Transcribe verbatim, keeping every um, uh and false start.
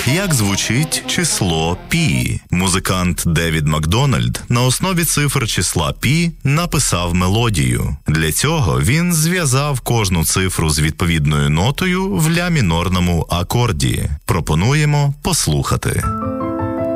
Як звучить число пі? Музикант Девід Макдональд на основі цифр числа пі написав мелодію. Для цього він зв'язав кожну цифру з відповідною нотою в ля мінорному акорді. Пропонуємо послухати.